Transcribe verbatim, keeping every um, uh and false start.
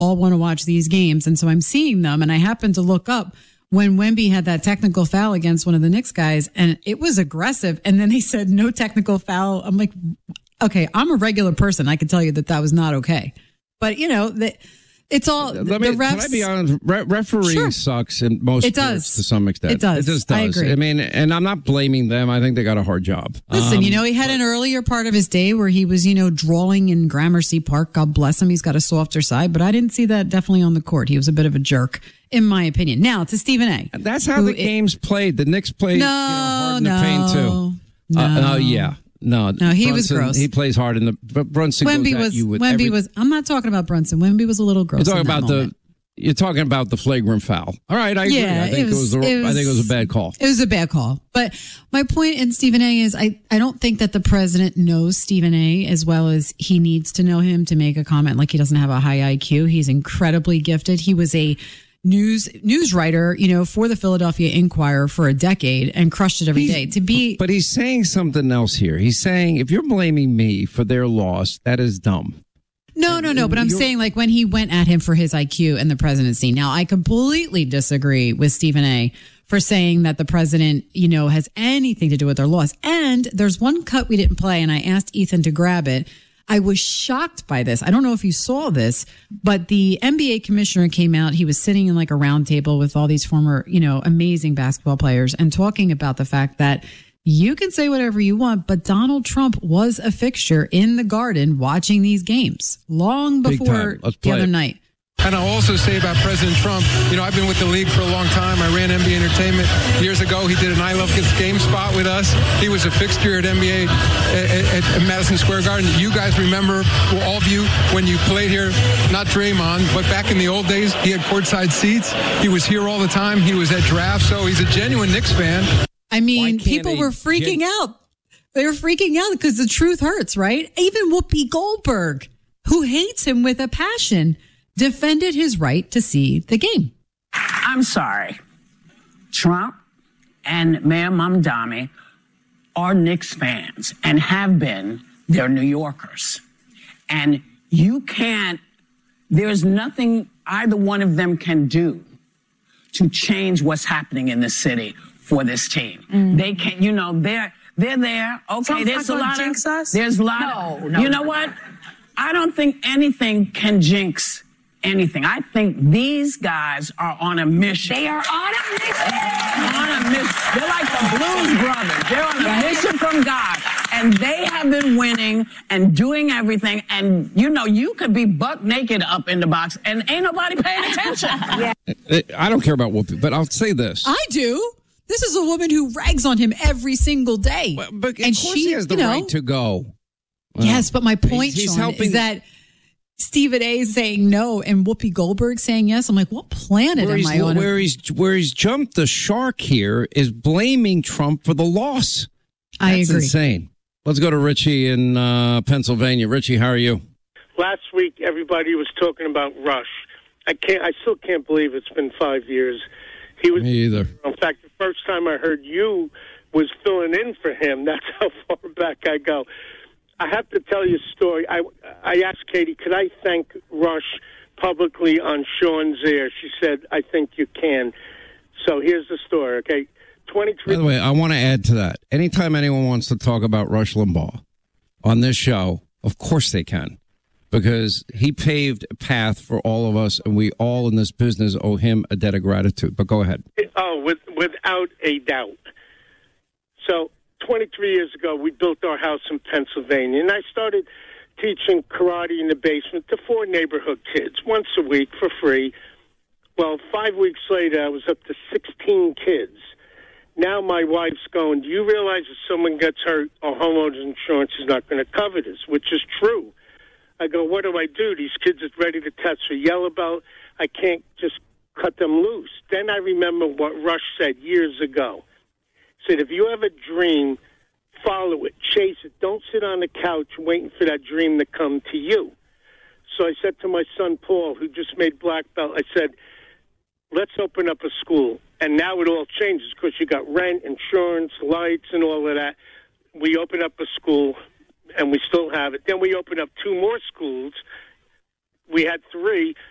all want to watch these games. And so I'm seeing them, and I happened to look up when Wemby had that technical foul against one of the Knicks guys, and it was aggressive. And then they said no technical foul. I'm like, okay, I'm a regular person. I can tell you that that was not okay. But, you know, the, it's all the, Let me, the refs. Can I be honest? Re- refereeing Sure. sucks in most It sports does. to some extent. It does. It just does. I agree. I mean, and I'm not blaming them. I think they got a hard job. Listen, Um, you know, he had but- an earlier part of his day where he was, you know, drawing in Gramercy Park. God bless him. He's got a softer side, but I didn't see that definitely on the court. He was a bit of a jerk, in my opinion. Now, to Stephen A. That's how the it, game's played. The Knicks played no, you know, hard in no, the paint, too. No. Uh, uh, yeah. No, No, he was Brunson, gross. He plays hard in the. But Brunson Wemby goes was, at you with Wemby every, was, I'm not talking about Brunson. Wemby was a little gross. You're talking in that about moment. the. You're talking about the flagrant foul. All right, I agree. Yeah, I think it was, it was, a, it was, I think it was a bad call. It was a bad call. But my point in Stephen A is I, I don't think that the president knows Stephen A as well as he needs to know him to make a comment like he doesn't have a high I Q. He's incredibly gifted. He was a news news writer, you know, for the Philadelphia Inquirer for a decade and crushed it every He's- day. To be But he's saying something else here. He's saying if you're blaming me for their loss, that is dumb. No, no, no. But I'm You're- saying like when he went at him for his I Q and the presidency. Now, I completely disagree with Stephen A for saying that the president, you know, has anything to do with their loss. And there's one cut we didn't play, and I asked Ethan to grab it. I was shocked by this. I don't know if you saw this, but the N B A commissioner came out. He was sitting in like a round table with all these former, you know, amazing basketball players and talking about the fact that you can say whatever you want, but Donald Trump was a fixture in the Garden watching these games long Big before time. Let's the play other it. night. And I'll also say about President Trump, you know, I've been with the league for a long time. I ran N B A Entertainment years ago. He did an I Love Kids game spot with us. He was a fixture at N B A at, at Madison Square Garden. You guys remember, well, all of you, when you played here, not Draymond, but back in the old days, he had courtside seats. He was here all the time. He was at drafts, so he's a genuine Knicks fan. I mean, can't people they were freaking get- out. They were freaking out because the truth hurts, right? Even Whoopi Goldberg, who hates him with a passion, defended his right to see the game. I'm sorry. Trump and Mayor Mamdani are Knicks fans and have been. They're New Yorkers. And you can't, there's nothing either one of them can do to change what's happening in the city for this team. Mm. They can, you know, they're, they're there. Okay, Trump's there's a not gonna lot jinx of, us? there's a lot No, of, no, you know no. what? I don't think anything can jinx anything. I think these guys are on a mission. They are on a mission. on a mission. They're like the Blues Brothers. They're on a mission from God. And they have been winning and doing everything. And, you know, you could be buck naked up in the box and ain't nobody paying attention. Yeah. I don't care about Whoopi, but I'll say this. I do. This is a woman who rags on him every single day. But, but of and course she he has the you know, right to go. Well, yes, but my point, he's Sean, helping- is that Stephen A. is saying no and Whoopi Goldberg saying yes. I'm like, what planet Where am he's, I on? where he's where he's jumped the shark here is blaming Trump for the loss. I That's agree. insane. Let's go to Richie in uh, Pennsylvania. Richie, how are you? Last week, everybody was talking about Rush. I can't. I still can't believe it's been five years. He was. Me either. In fact, the first time I heard you was filling in for him. That's how far back I go. I have to tell you a story. I I asked Katie, could I thank Rush publicly on Sean's air? She said, I think you can. So here's the story. Okay, twenty-three. By the way, I want to add to that. Anytime anyone wants to talk about Rush Limbaugh on this show, of course they can. Because he paved a path for all of us, and we all in this business owe him a debt of gratitude. But go ahead. Oh, with, without a doubt. So twenty-three years ago, we built our house in Pennsylvania, and I started teaching karate in the basement to four neighborhood kids once a week for free. Well, five weeks later, I was up to sixteen kids. Now my wife's going, do you realize if someone gets hurt, our homeowner's insurance is not going to cover this, which is true. I go, what do I do? These kids are ready to test for yell about. I can't just cut them loose. Then I remember what Rush said years ago. He said, if you have a dream, follow it, chase it. Don't sit on the couch waiting for that dream to come to you. So I said to my son, Paul, who just made black belt, I said, let's open up a school. And now it all changes because you got rent, insurance, lights, and all of that. We opened up a school, and we still have it. Then we opened up two more schools. We had three.